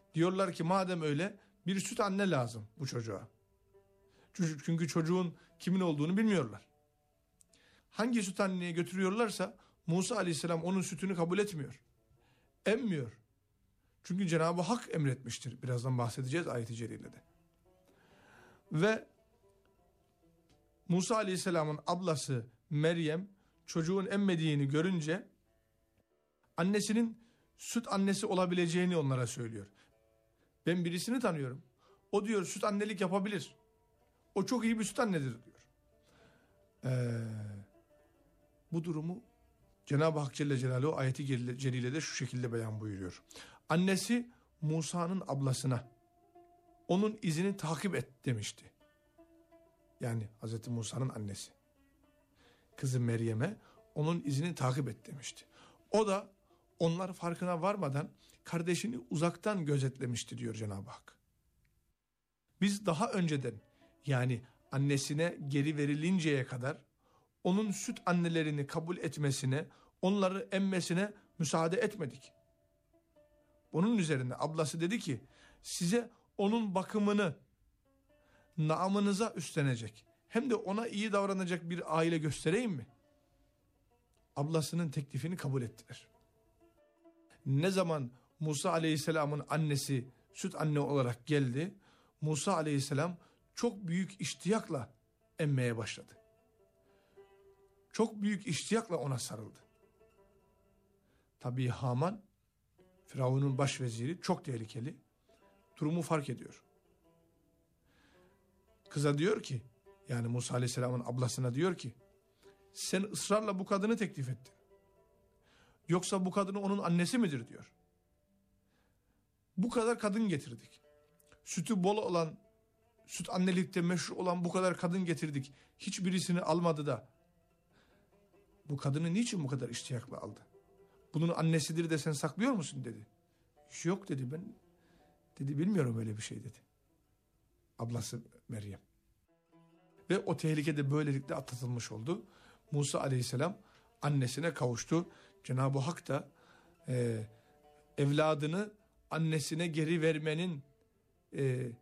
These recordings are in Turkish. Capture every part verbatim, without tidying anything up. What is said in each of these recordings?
Diyorlar ki madem öyle bir süt anne lazım bu çocuğa. Çünkü çocuğun kimin olduğunu bilmiyorlar. Hangi süt anneye götürüyorlarsa Musa aleyhisselam onun sütünü kabul etmiyor. Emmiyor. Çünkü Cenab-ı Hak emretmiştir. Birazdan bahsedeceğiz ayet-i celilede. Ve Musa aleyhisselamın ablası Meryem çocuğun emmediğini görünce annesinin süt annesi olabileceğini onlara söylüyor. Ben birisini tanıyorum. O diyor süt annelik yapabilir. O çok iyi bir süt annedir diyor. Ee, bu durumu Cenab-ı Hak Celle Celaluhu ayeti celilede şu şekilde beyan buyuruyor. Annesi Musa'nın ablasına onun izini takip et demişti. Yani Hazreti Musa'nın annesi. Kızı Meryem'e onun izini takip et demişti. O da onlar farkına varmadan kardeşini uzaktan gözetlemişti diyor Cenab-ı Hak. Biz daha önceden yani annesine geri verilinceye kadar onun süt annelerini kabul etmesine, onları emmesine müsaade etmedik. Bunun üzerine ablası dedi ki size onun bakımını namınıza üstlenecek hem de ona iyi davranacak bir aile göstereyim mi? Ablasının teklifini kabul ettiler. Ne zaman Musa aleyhisselamın annesi süt anne olarak geldi, Musa aleyhisselam çok büyük iştiyakla emmeye başladı. Çok büyük iştiyakla ona sarıldı. Tabii Haman, Firavun'un başveziri, çok tehlikeli. Durumu fark ediyor. Kıza diyor ki, yani Musa aleyhisselamın ablasına diyor ki, sen ısrarla bu kadını teklif ettin. Yoksa bu kadını onun annesi midir diyor. Bu kadar kadın getirdik. Sütü bol olan, süt annelikte meşhur olan bu kadar kadın getirdik. Hiçbirisini almadı da bu kadını niçin bu kadar iştiyakla aldı? Bunun annesidir de sen saklıyor musun dedi. Yok dedi, ben dedi bilmiyorum öyle bir şey dedi. Ablası Meryem. Ve o tehlikede böylelikle atlatılmış oldu. Musa aleyhisselam annesine kavuştu. Cenab-ı Hak da e, evladını annesine geri vermenin e,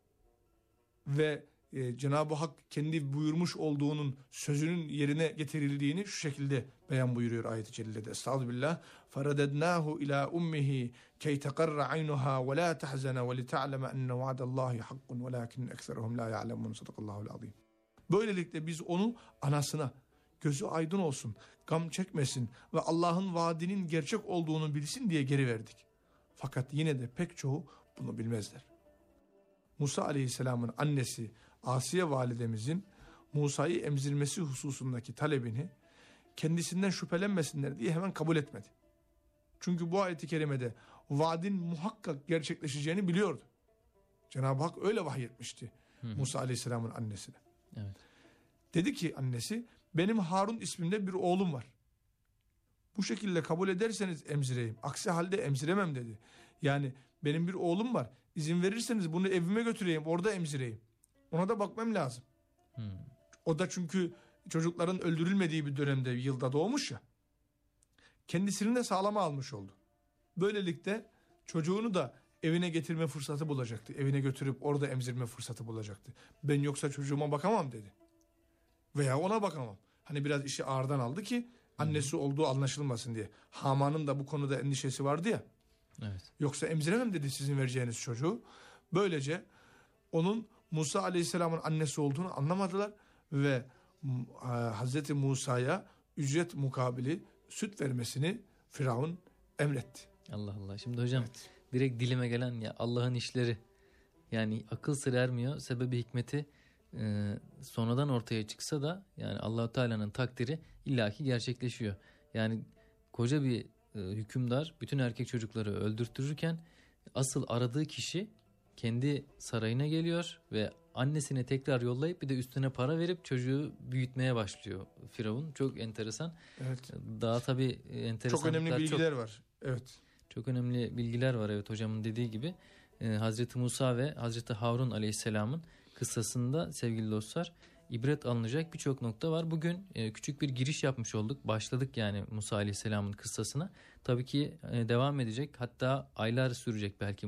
ve e, Cenab-ı Hak kendi buyurmuş olduğunun sözünün yerine getirildiğini şu şekilde beyan buyuruyor ayet-i celilede. Estağfirullah. فَرَدَدْنَاهُ اِلَى اُمِّهِ كَيْ تَقَرَّ عَيْنُهَا وَلَا تَحْزَنَ وَلِتَعْلَمَ اَنَّ وَعْدَ اللّٰهِ حَقٌّ وَلَاكِنَّ اَكْثَرَهُمْ لَا يَعْلَمُونَ صَدَقَ اللّٰهُ الْعَظِيمُ. Böylelikle biz onu anasına gözü aydın olsun, gam çekmesin ve Allah'ın vaadinin gerçek olduğunu bilsin diye geri verdik. Fakat yine de pek çoğu bunu bilmezler. Musa aleyhisselamın annesi Asiye validemizin Musa'yı emzirmesi hususundaki talebini kendisinden şüphelenmesinler diye hemen kabul etmedi. Çünkü bu ayet-i kerimede vaadin muhakkak gerçekleşeceğini biliyordu. Cenab-ı Hak öyle vahyetmişti hı hı. Musa aleyhisselamın annesine. Evet. Dedi ki annesi, benim Harun isminde bir oğlum var. Bu şekilde kabul ederseniz emzireyim. Aksi halde emziremem dedi. Yani benim bir oğlum var. İzin verirseniz bunu evime götüreyim, orada emzireyim. Ona da bakmam lazım. Hmm. O da çünkü çocukların öldürülmediği bir dönemde, yılda doğmuş ya. Kendisini de sağlama almış oldu. Böylelikle çocuğunu da evine getirme fırsatı bulacaktı. Evine götürüp orada emzirme fırsatı bulacaktı. Ben yoksa çocuğuma bakamam dedi. Veya ona bakamam. Hani biraz işi ağırdan aldı ki annesi olduğu anlaşılmasın diye. Haman'ın da bu konuda endişesi vardı ya. Evet. Yoksa emziremem dedi sizin vereceğiniz çocuğu. Böylece onun Musa aleyhisselamın annesi olduğunu anlamadılar ve Hazreti Musa'ya ücret mukabili süt vermesini Firavun emretti. Allah Allah. Şimdi hocam evet. direkt dilime gelen ya Allah'ın işleri, yani akıl sır ermiyor, sebebi hikmeti e, sonradan ortaya çıksa da yani Allah-u Teala'nın takdiri illaki gerçekleşiyor. Yani koca bir e, hükümdar bütün erkek çocukları öldürtürürken asıl aradığı kişi kendi sarayına geliyor ve annesine tekrar yollayıp bir de üstüne para verip çocuğu büyütmeye başlıyor Firavun. Çok enteresan. Evet. Daha tabii enteresan. Çok önemli bilgiler çok, var. Evet. Çok önemli bilgiler var evet hocamın dediği gibi. Ee, Hazreti Musa ve Hazreti Harun aleyhisselamın kıssasında sevgili dostlar ibret alınacak birçok nokta var. Bugün e, küçük bir giriş yapmış olduk. Başladık yani Musa aleyhisselamın kıssasına. Tabii ki e, devam edecek. Hatta aylar sürecek belki